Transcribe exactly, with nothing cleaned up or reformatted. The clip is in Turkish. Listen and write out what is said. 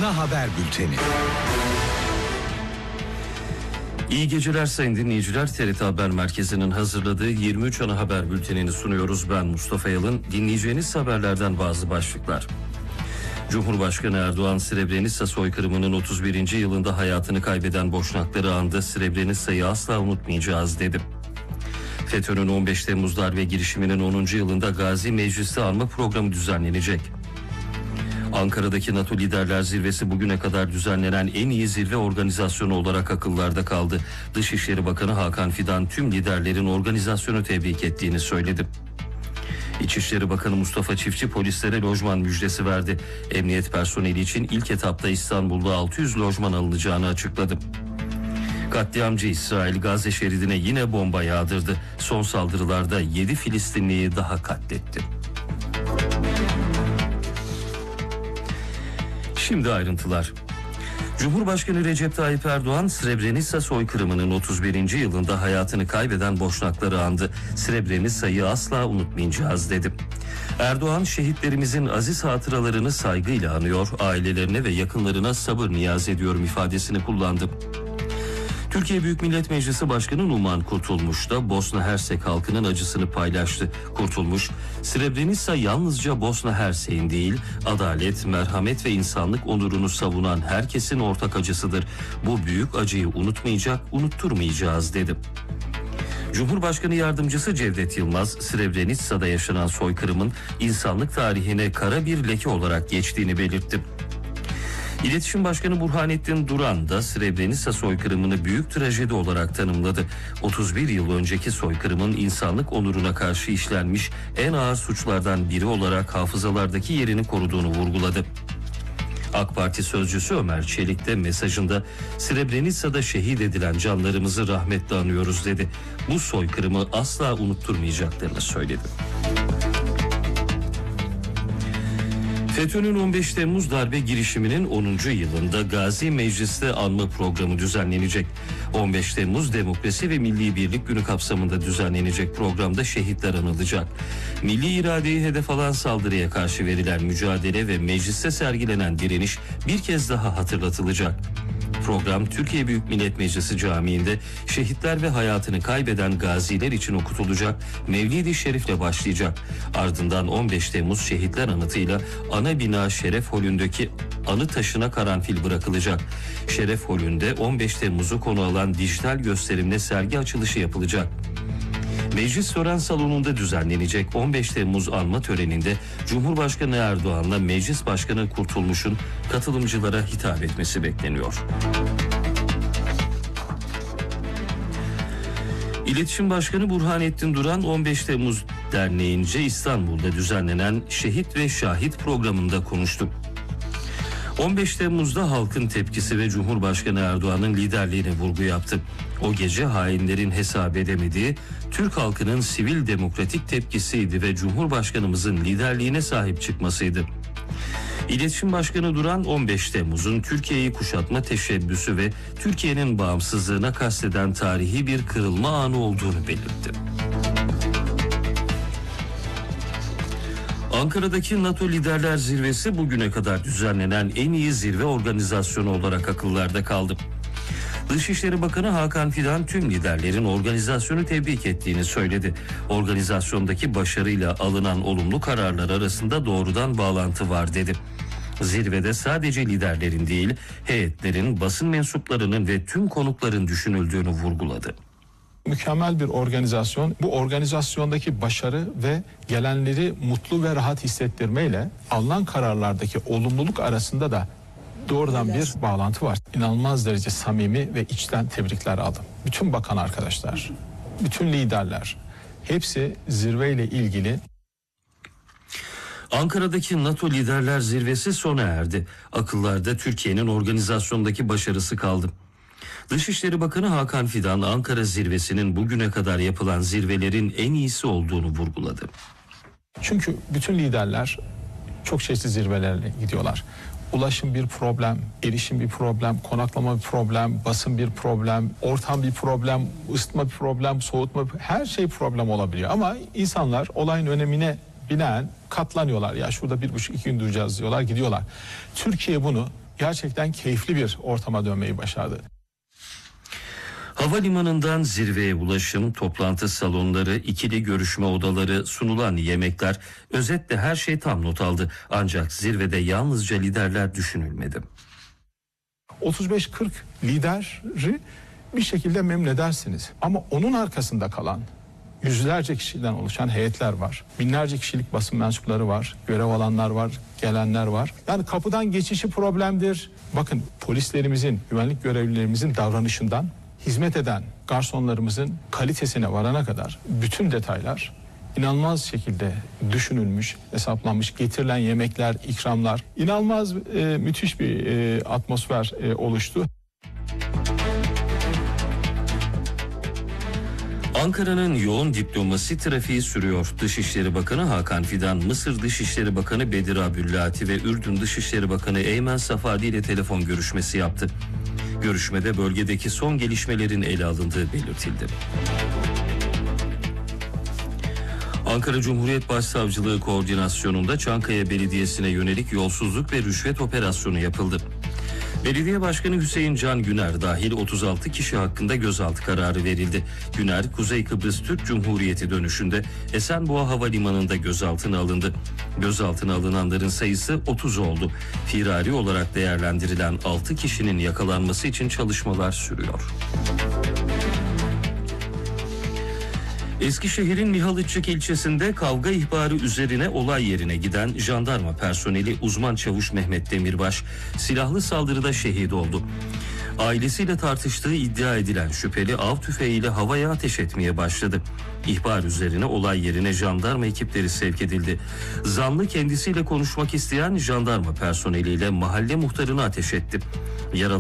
Ana Haber Bülteni. İyi geceler sayın dinleyiciler. T R T Haber Merkezi'nin hazırladığı yirmi üç Ana Haber Bülteni'ni sunuyoruz. Ben Mustafa Yalın. Dinleyeceğiniz haberlerden bazı başlıklar. Cumhurbaşkanı Erdoğan, Srebrenica soykırımının otuz birinci yılında hayatını kaybeden Boşnakları andı. Srebrenica'yı asla unutmayacağız dedi. FETÖ'nün on beş Temmuz darbe girişiminin onuncu yılında Gazi Meclisi anma programı düzenlenecek. Ankara'daki NATO Liderler Zirvesi bugüne kadar düzenlenen en iyi zirve organizasyonu olarak akıllarda kaldı. Dışişleri Bakanı Hakan Fidan tüm liderlerin organizasyonu tebrik ettiğini söyledi. İçişleri Bakanı Mustafa Çiftçi polislere lojman müjdesi verdi. Emniyet personeli için ilk etapta İstanbul'da altı yüz lojman alınacağını açıkladı. Katliamcı İsrail Gazze şeridine yine bomba yağdırdı. Son saldırılarda yedi Filistinliyi daha katletti. Şimdi ayrıntılar. Cumhurbaşkanı Recep Tayyip Erdoğan, Srebrenica soykırımının otuz birinci yılında hayatını kaybeden Boşnakları andı. Srebrenica'yı asla unutmayacağız dedi. Erdoğan, şehitlerimizin aziz hatıralarını saygıyla anıyor, ailelerine ve yakınlarına sabır niyaz ediyorum ifadesini kullandı. Türkiye Büyük Millet Meclisi Başkanı Numan Kurtulmuş da Bosna Hersek halkının acısını paylaştı. Kurtulmuş, Srebrenica yalnızca Bosna Hersek'in değil, adalet, merhamet ve insanlık onurunu savunan herkesin ortak acısıdır. Bu büyük acıyı unutmayacak, unutturmayacağız dedi. Cumhurbaşkanı Yardımcısı Cevdet Yılmaz, Srebrenica'da yaşanan soykırımın insanlık tarihine kara bir leke olarak geçtiğini belirtti. İletişim Başkanı Burhanettin Duran da Srebrenica soykırımını büyük trajedi olarak tanımladı. otuz bir yıl önceki soykırımın insanlık onuruna karşı işlenmiş en ağır suçlardan biri olarak hafızalardaki yerini koruduğunu vurguladı. AK Parti sözcüsü Ömer Çelik de mesajında Srebrenica'da şehit edilen canlarımızı rahmetle anıyoruz dedi. Bu soykırımı asla unutturmayacaklarını söyledi. FETÖ'nün on beş Temmuz darbe girişiminin onuncu yılında Gazi Meclis'te anma programı düzenlenecek. on beş Temmuz Demokrasi ve Milli Birlik Günü kapsamında düzenlenecek programda şehitler anılacak. Milli iradeyi hedef alan saldırıya karşı verilen mücadele ve mecliste sergilenen direniş bir kez daha hatırlatılacak. Program Türkiye Büyük Millet Meclisi Camii'nde şehitler ve hayatını kaybeden gaziler için okutulacak, Mevlid-i Şerif'le başlayacak. Ardından on beş Temmuz Şehitler Anıtı'yla ana bina Şeref Holü'ndeki anı taşına karanfil bırakılacak. Şeref Holü'nde on beş Temmuz'u konu alan dijital gösterimle sergi açılışı yapılacak. Meclis Tören Salonu'nda düzenlenecek on beş Temmuz anma töreninde Cumhurbaşkanı Erdoğan'la Meclis Başkanı Kurtulmuş'un katılımcılara hitap etmesi bekleniyor. İletişim Başkanı Burhanettin Duran on beş Temmuz Derneği'nce İstanbul'da düzenlenen Şehit ve Şahit programında konuştu. on beş Temmuz'da halkın tepkisi ve Cumhurbaşkanı Erdoğan'ın liderliğine vurgu yaptı. O gece hainlerin hesap edemediği Türk halkının sivil demokratik tepkisiydi ve Cumhurbaşkanımızın liderliğine sahip çıkmasıydı. İletişim Başkanı Duran on beş Temmuz'un Türkiye'yi kuşatma teşebbüsü ve Türkiye'nin bağımsızlığına kasteden tarihi bir kırılma anı olduğunu belirtti. Ankara'daki NATO Liderler Zirvesi bugüne kadar düzenlenen en iyi zirve organizasyonu olarak akıllarda kaldı. Dışişleri Bakanı Hakan Fidan tüm liderlerin organizasyonu tebrik ettiğini söyledi. Organizasyondaki başarıyla alınan olumlu kararlar arasında doğrudan bağlantı var dedi. Zirvede sadece liderlerin değil, heyetlerin, basın mensuplarının ve tüm konukların düşünüldüğünü vurguladı. Mükemmel bir organizasyon. Bu organizasyondaki başarı ve gelenleri mutlu ve rahat hissettirmeyle alınan kararlardaki olumluluk arasında da doğrudan bir bağlantı var. İnanılmaz derece samimi ve içten tebrikler aldım. Bütün bakan arkadaşlar, bütün liderler, hepsi zirveyle ilgili. Ankara'daki NATO Liderler Zirvesi sona erdi. Akıllarda Türkiye'nin organizasyondaki başarısı kaldı. Dışişleri Bakanı Hakan Fidan, Ankara Zirvesi'nin bugüne kadar yapılan zirvelerin en iyisi olduğunu vurguladı. Çünkü bütün liderler çok çeşitli zirvelerle gidiyorlar. Ulaşım bir problem, erişim bir problem, konaklama bir problem, basın bir problem, ortam bir problem, ısıtma bir problem, soğutma bir, her şey problem olabiliyor. Ama insanlar olayın önemine binaen katlanıyorlar. Ya şurada bir buçuk iki gün duracağız diyorlar, gidiyorlar. Türkiye bunu gerçekten keyifli bir ortama dönmeyi başardı. Havalimanından zirveye ulaşım, toplantı salonları, ikili görüşme odaları, sunulan yemekler, özetle her şey tam not aldı. Ancak zirvede yalnızca liderler düşünülmedi. otuz beş kırk lideri bir şekilde memnun edersiniz. Ama onun arkasında kalan yüzlerce kişiden oluşan heyetler var. Binlerce kişilik basın mensupları var. Görev alanlar var, gelenler var. Yani kapıdan geçişi problemdir. Bakın polislerimizin, güvenlik görevlilerimizin davranışından hizmet eden garsonlarımızın kalitesine varana kadar bütün detaylar inanılmaz şekilde düşünülmüş, hesaplanmış, getirilen yemekler, ikramlar, inanılmaz e, müthiş bir e, atmosfer e, oluştu. Ankara'nın yoğun diplomasi trafiği sürüyor. Dışişleri Bakanı Hakan Fidan, Mısır Dışişleri Bakanı Bedir Abüllati ve Ürdün Dışişleri Bakanı Eymen Safadi ile telefon görüşmesi yaptı. Görüşmede bölgedeki son gelişmelerin ele alındığı belirtildi. Ankara Cumhuriyet Başsavcılığı koordinasyonunda Çankaya Belediyesi'ne yönelik yolsuzluk ve rüşvet operasyonu yapıldı. Belediye Başkanı Hüseyin Can Güner dahil otuz altı kişi hakkında gözaltı kararı verildi. Güner, Kuzey Kıbrıs Türk Cumhuriyeti dönüşünde Esenboğa Havalimanı'nda gözaltına alındı. Gözaltına alınanların sayısı otuz oldu. Firari olarak değerlendirilen altı kişinin yakalanması için çalışmalar sürüyor. Eskişehir'in Mihalıççık ilçesinde kavga ihbarı üzerine olay yerine giden jandarma personeli uzman çavuş Mehmet Demirbaş silahlı saldırıda şehit oldu. Ailesiyle tartıştığı iddia edilen şüpheli av tüfeğiyle havaya ateş etmeye başladı. İhbar üzerine olay yerine jandarma ekipleri sevk edildi. Zanlı kendisiyle konuşmak isteyen jandarma personeliyle mahalle muhtarını ateş etti. Yaralı